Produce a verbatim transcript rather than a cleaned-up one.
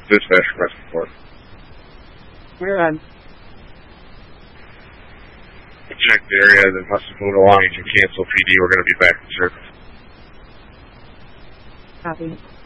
Dispatch request report. We're on. Check the area, then must move along. You can cancel P D. We're going to be back in service. Copy.